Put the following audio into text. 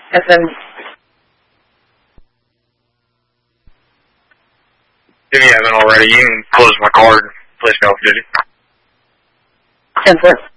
And then... If you haven't already, you can close my card. Please go, did you? 10-4.